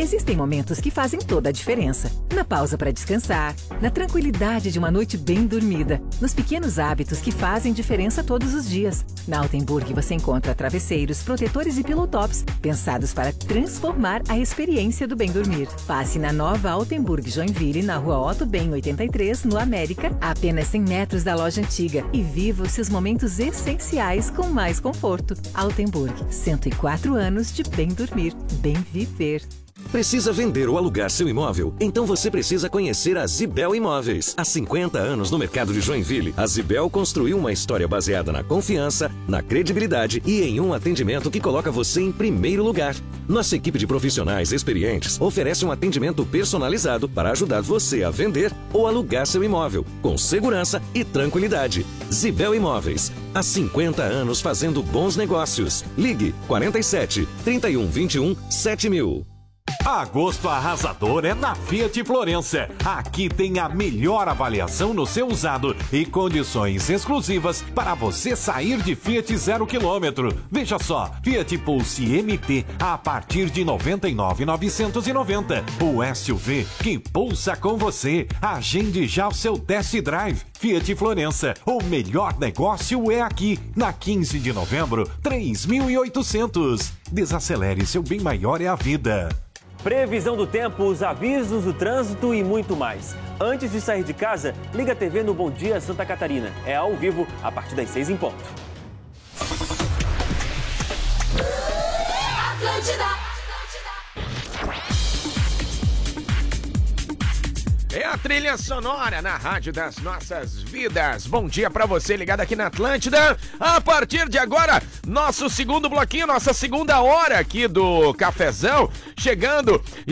Existem momentos que fazem toda a diferença. Na pausa para descansar, na tranquilidade de uma noite bem dormida, nos pequenos hábitos que fazem diferença todos os dias. Na Altenburg você encontra travesseiros, protetores e pillow-tops pensados para transformar a experiência do bem dormir. Passe na nova Altenburg Joinville, na rua Otto Ben 83, no América, a apenas 100 metros da loja antiga, e viva os seus momentos essenciais com mais conforto. Altenburg, 104 anos de bem dormir, bem viver. Precisa vender ou alugar seu imóvel? Então você precisa conhecer a Zibel Imóveis. Há 50 anos no mercado de Joinville, a Zibel construiu uma história baseada na confiança, na credibilidade e em um atendimento que coloca você em primeiro lugar. Nossa equipe de profissionais experientes oferece um atendimento personalizado para ajudar você a vender ou alugar seu imóvel, com segurança e tranquilidade. Zibel Imóveis. Há 50 anos fazendo bons negócios. Ligue 47 31 21 7000. Agosto arrasador é na Fiat Florença. Aqui tem a melhor avaliação no seu usado e condições exclusivas para você sair de Fiat 0 km. Veja só, Fiat Pulse MT a partir de R$ 99.990. O SUV que pulsa com você. Agende já o seu test drive. Fiat Florença, o melhor negócio é aqui. Na 15 de novembro, 3.800. Desacelere, seu bem maior é a vida. Previsão do tempo, os avisos do trânsito e muito mais. Antes de sair de casa, liga a TV no Bom Dia Santa Catarina. É ao vivo, a partir das 6 em ponto. Atlântida. É a trilha sonora na Rádio das Nossas Vidas. Bom dia pra você ligado aqui na Atlântida. A partir de agora, nosso segundo bloquinho, nossa segunda hora aqui do Cafezão, chegando.